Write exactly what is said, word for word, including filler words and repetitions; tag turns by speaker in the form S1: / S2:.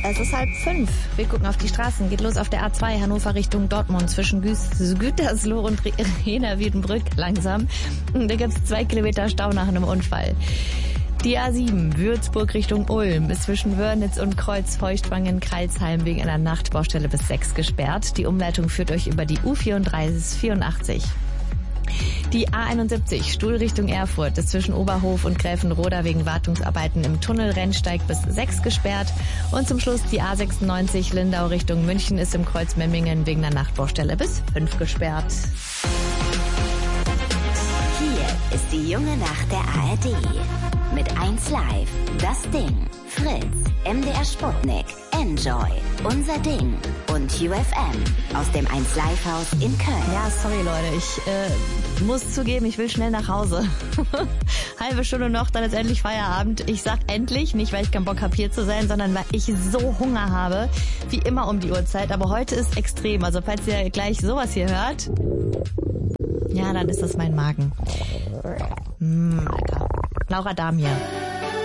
S1: Es ist halb fünf. Wir gucken auf die Straßen. Geht los auf der A zwei Hannover Richtung Dortmund zwischen Güs- Gütersloh und Rehner Wiedenbrück langsam. Da gibt's zwei Kilometer Stau nach einem Unfall. Die A sieben Würzburg Richtung Ulm ist zwischen Wörnitz und Kreuz-Feuchtwangen-Kreilsheim wegen einer Nachtbaustelle bis sechs gesperrt. Die Umleitung führt euch über die U vierunddreißig vierundachtzig. Die A einundsiebzig Stuhl Richtung Erfurt ist zwischen Oberhof und Gräfenroda wegen Wartungsarbeiten im Tunnel Rennsteig bis sechs gesperrt. Und zum Schluss die A sechsundneunzig Lindau Richtung München ist im Kreuz Memmingen wegen einer Nachtbaustelle bis fünf gesperrt.
S2: Hier ist die junge Nacht der A R D. Mit eins Live, Das Ding, Fritz, M D R Sputnik, Enjoy, Unser Ding und U F M aus dem eins Live Haus in Köln.
S1: Ja, sorry Leute, ich äh, muss zugeben, ich will schnell nach Hause. Halbe Stunde noch, dann ist endlich Feierabend. Ich sag endlich, nicht weil ich keinen Bock habe hier zu sein, sondern weil ich so Hunger habe, wie immer um die Uhrzeit. Aber heute ist extrem, also falls ihr gleich sowas hier hört, ja, dann ist das mein Magen. Mmh, lecker. Laura Dahm hier.